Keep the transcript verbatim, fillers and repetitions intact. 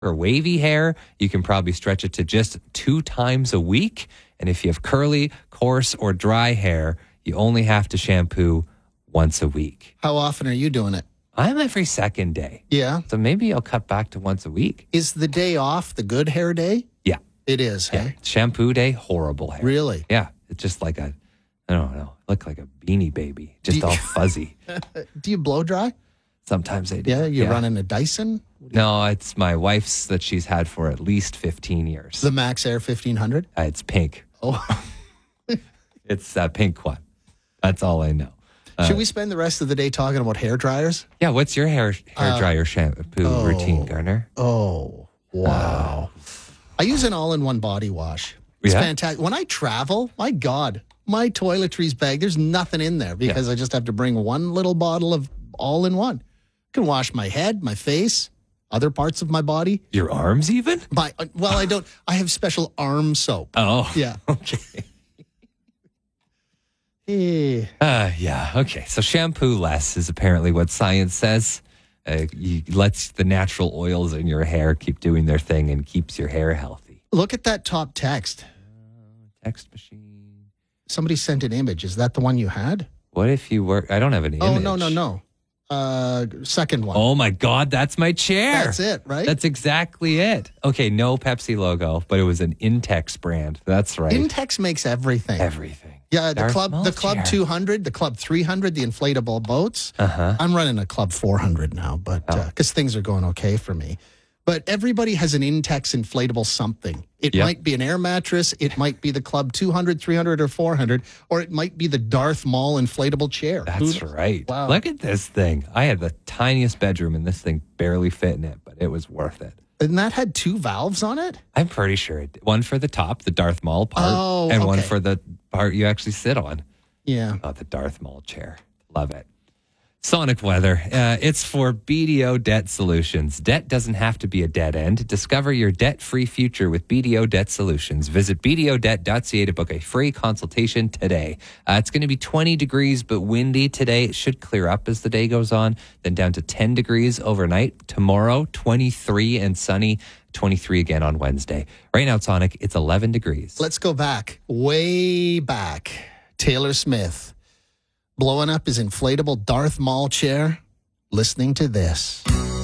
For wavy hair, you can probably stretch it to just two times a week. And if you have curly, coarse, or dry hair, you only have to shampoo once a week. How often are you doing it? I'm every second day. Yeah. So maybe I'll cut back to once a week. Is the day off the good hair day? Yeah. It is, Yeah. hey? Shampoo day, horrible hair. Really? Yeah. It's just like a, I don't know, look like a beanie baby, just you- all fuzzy. Do you blow dry? Sometimes I do. Yeah, you running a Dyson? No, it's my wife's that she's had for at least fifteen years. The Max Air fifteen hundred? Uh, it's pink. Oh. It's that pink one. That's all I know. Uh, Should we spend the rest of the day talking about hair dryers? Yeah, what's your hair hair Uh, dryer shampoo oh. routine, Garner? Oh, wow. I use an all-in-one body wash. It's Yeah? fantastic. When I travel, my God, my toiletries bag, there's nothing in there because I just have to bring one little bottle of all-in-one. I can wash my head, my face, other parts of my body. Your arms even? My, well, I don't, I have special arm soap. Oh. Yeah. Okay. Eh. Uh, yeah. Okay. So shampoo less is apparently what science says. Uh, you lets the natural oils in your hair keep doing their thing and keeps your hair healthy. Look at that top text. Text machine. Somebody sent an image. Is that the one you had? What if you work? I don't have an image. Oh, no, no, no. Uh, second one. Oh my God, that's my chair. That's it, right? That's exactly it. Okay, no Pepsi logo, but it was an Intex brand. That's right. Intex makes everything. Everything. Yeah, the Darth club, the Maul's club chair. two hundred, the club three hundred, the inflatable boats. Uh-huh. I'm running a club four hundred now, but Oh. because things are going okay for me. But everybody has an Intex inflatable something. It Yep. might be an air mattress. It might be the club two hundred, three hundred, or four hundred, or it might be the Darth Maul inflatable chair. That's Who- right. Wow. Look at this thing. I had the tiniest bedroom and this thing barely fit in it, but it was worth it. And that had two valves on it? I'm pretty sure it did. One for the top, the Darth Maul part, Oh, and one okay. for the part you actually sit on. Yeah. Oh, the Darth Maul chair. Love it. Sonic weather. Uh, it's for B D O Debt Solutions. Debt doesn't have to be a dead end. Discover your debt-free future with B D O Debt Solutions. Visit b d o debt dot c a to book a free consultation today. Uh, it's going to be twenty degrees but windy today. It should clear up as the day goes on. Then down to ten degrees overnight. Tomorrow, twenty-three and sunny. twenty-three again on Wednesday. Right now, Sonic, it's eleven degrees. Let's go back, way back. Taylor Smith blowing up his inflatable Darth Maul chair, listening to this.